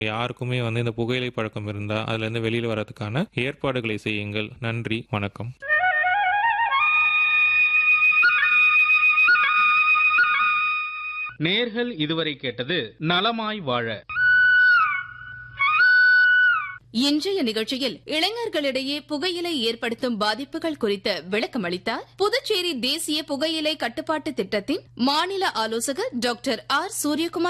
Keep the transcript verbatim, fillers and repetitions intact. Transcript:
யாருக்குமே வந்து இந்த புகையிலை பழக்கம் இருந்தா அதுல இருந்து வெளியில வரதுக்கான ஏற்பாடுகளை செய்யுங்கள். நன்றி, வணக்கம். நேர்கள் இதுவரை கேட்டது நலமாய் வாழ. இன்றைய நிகழ்ச்சியில் இளைஞர்களிடையே புகையிலை ஏற்படுத்தும் பாதிப்புகள் குறித்து விளக்கம் அளித்தார் புதுச்சேரி தேசிய புகையிலை கட்டுப்பாட்டு திட்டத்தின் மாநில ஆலோசகர் டாக்டர் ஆர் சூரியகுமார்